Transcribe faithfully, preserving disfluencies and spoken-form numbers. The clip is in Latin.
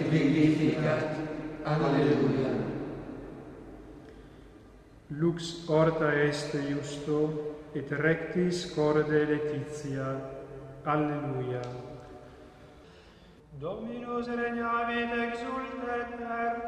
vivificat. Alleluia. Lux orta est justo, et rectis corde Laetitia. Alleluia. Dominus regnavit exultet per